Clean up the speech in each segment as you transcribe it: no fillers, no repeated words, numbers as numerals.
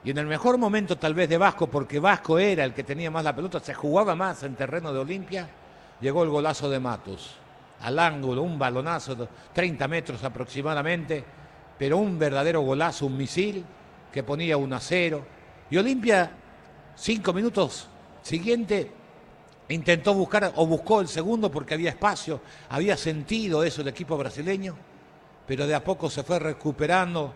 Y en el mejor momento tal vez de Vasco, porque Vasco era el que tenía más la pelota, se jugaba más en terreno de Olimpia, llegó el golazo de Matus. Al ángulo, un balonazo de 30 metros aproximadamente, pero un verdadero golazo, un misil que ponía 1-0. Y Olimpia, 5 minutos siguiente, intentó buscar o buscó el segundo porque había espacio, había sentido eso el equipo brasileño, pero de a poco se fue recuperando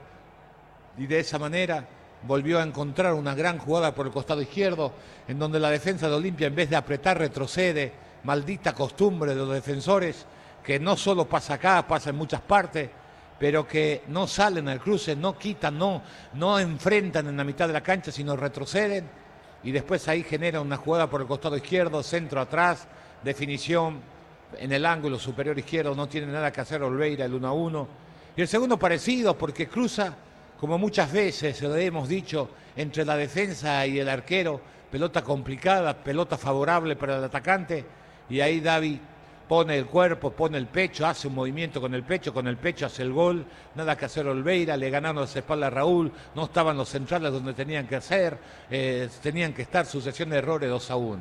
y de esa manera volvió a encontrar una gran jugada por el costado izquierdo, en donde la defensa de Olimpia, en vez de apretar, retrocede. Maldita costumbre de los defensores, que no solo pasa acá, pasa en muchas partes, pero que no salen al cruce, no quitan, no enfrentan en la mitad de la cancha, sino retroceden, y después ahí genera una jugada por el costado izquierdo, centro atrás, definición en el ángulo superior izquierdo, no tiene nada que hacer Olveira, el 1-1. Y el segundo parecido, porque cruza, como muchas veces lo hemos dicho, entre la defensa y el arquero, pelota complicada, pelota favorable para el atacante, y ahí David pone el cuerpo, pone el pecho, hace un movimiento con el pecho hace el gol, nada que hacer Olveira, le ganaron las espaldas a Raúl, no estaban los centrales donde tenían que hacer, tenían que estar, sucesión de errores, 2-1.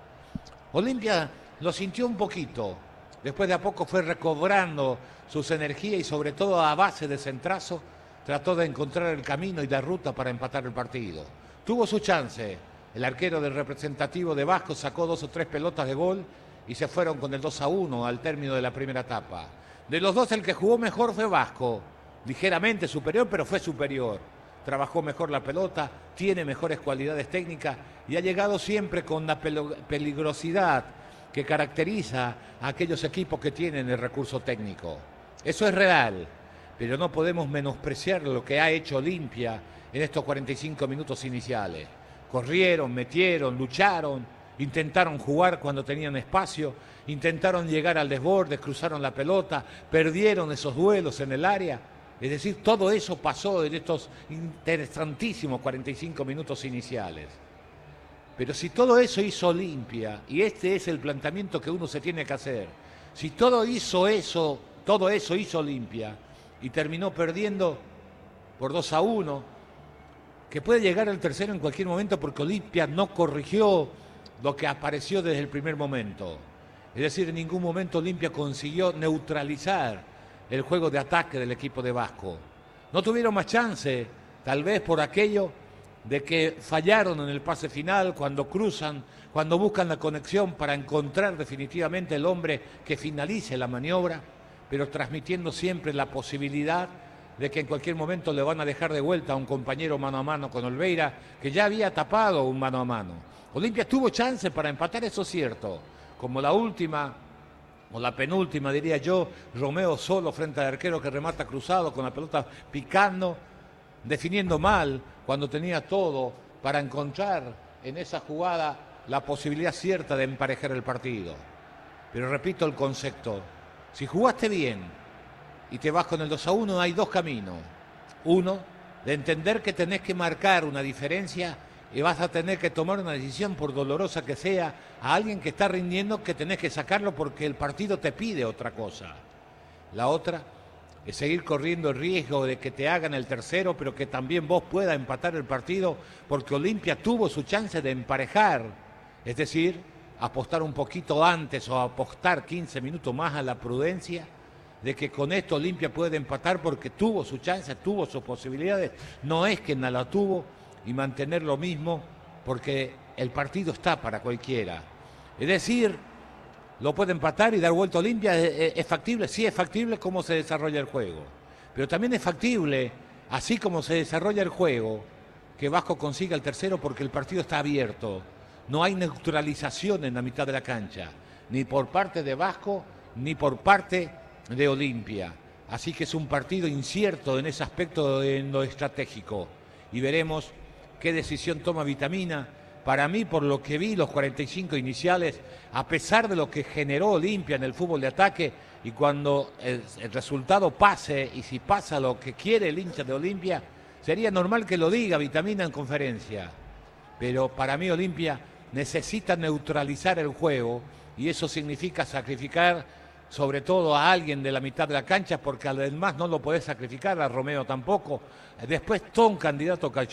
Olimpia lo sintió un poquito, después de a poco fue recobrando sus energías y sobre todo a base de centrazo, trató de encontrar el camino y la ruta para empatar el partido. Tuvo su chance, el arquero del representativo de Vasco sacó 2 o 3 pelotas de gol y se fueron con el 2-1 al término de la primera etapa. De los dos el que jugó mejor fue Vasco, ligeramente superior, pero fue superior. Trabajó mejor la pelota, tiene mejores cualidades técnicas y ha llegado siempre con la peligrosidad que caracteriza a aquellos equipos que tienen el recurso técnico. Eso es real, pero no podemos menospreciar lo que ha hecho Olimpia en estos 45 minutos iniciales. Corrieron, metieron, lucharon, intentaron jugar cuando tenían espacio, intentaron llegar al desborde, cruzaron la pelota, perdieron esos duelos en el área. Es decir, todo eso pasó en estos interesantísimos 45 minutos iniciales. Pero si todo eso hizo Olimpia, y este es el planteamiento que uno se tiene que hacer, si todo eso hizo Olimpia y terminó perdiendo por 2-1, que puede llegar al tercero en cualquier momento porque Olimpia no corrigió lo que apareció desde el primer momento. Es decir, en ningún momento Olimpia consiguió neutralizar el juego de ataque del equipo de Vasco. No tuvieron más chance, tal vez por aquello de que fallaron en el pase final, cuando cruzan, cuando buscan la conexión para encontrar definitivamente el hombre que finalice la maniobra, pero transmitiendo siempre la posibilidad de que en cualquier momento le van a dejar de vuelta a un compañero mano a mano con Olveira, que ya había tapado un mano a mano. Olimpia tuvo chance para empatar, eso es cierto, como la última, o la penúltima diría yo, Romeo solo frente al arquero que remata cruzado con la pelota picando, definiendo mal cuando tenía todo para encontrar en esa jugada la posibilidad cierta de emparejar el partido. Pero repito el concepto, si jugaste bien y te vas con el 2-1, hay dos caminos. Uno, de entender que tenés que marcar una diferencia y vas a tener que tomar una decisión, por dolorosa que sea, a alguien que está rindiendo, que tenés que sacarlo porque el partido te pide otra cosa. La otra es seguir corriendo el riesgo de que te hagan el tercero, pero que también vos puedas empatar el partido, porque Olimpia tuvo su chance de emparejar, es decir, apostar un poquito antes o apostar 15 minutos más a la prudencia de que con esto Olimpia puede empatar porque tuvo su chance, tuvo sus posibilidades, no es que no la tuvo, y mantener lo mismo porque el partido está para cualquiera. Es decir, lo puede empatar y dar vuelta a Olimpia, ¿es factible? Sí, es factible cómo se desarrolla el juego, pero también es factible, así como se desarrolla el juego, que Vasco consiga el tercero porque el partido está abierto. No hay neutralización en la mitad de la cancha, ni por parte de Vasco, ni por parte de Olimpia. Así que es un partido incierto en ese aspecto, en lo estratégico. Y veremos qué decisión toma Vitamina. Para mí, por lo que vi, los 45 iniciales, a pesar de lo que generó Olimpia en el fútbol de ataque, y cuando el resultado pase, y si pasa lo que quiere el hincha de Olimpia, sería normal que lo diga Vitamina en conferencia. Pero para mí Olimpia necesita neutralizar el juego, y eso significa sacrificar sobre todo a alguien de la mitad de la cancha, porque además no lo podés sacrificar, a Romeo tampoco. Después todo un candidato